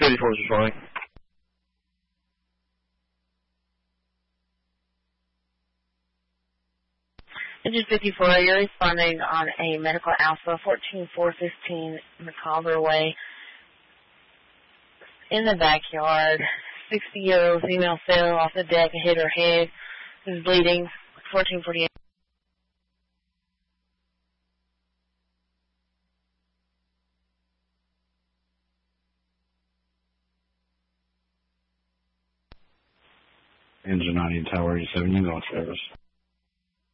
54 is responding. Engine 54, you're responding on a medical alpha 14415 McCalver Way in the backyard. 60-year-old female fell off the deck and hit her head. Is bleeding. 1448. Engine 90 Tower 87, you go on service.